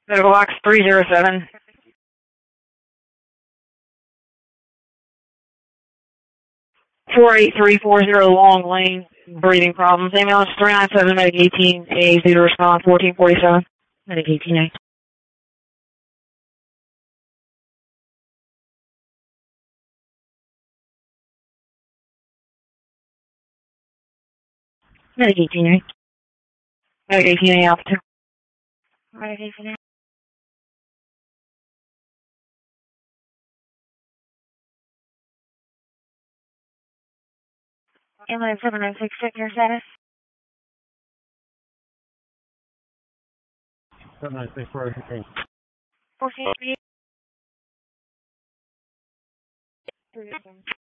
Medical box 307. .48340 Long Lane, breathing problems. Ambulance 397, Medic 18A, due to respond 1447. Medic 18A. Medic 18A. Medic 18A, Alpha 2. Medic 18A. Ambulance 796, check your status. 796, where is the king? 1438.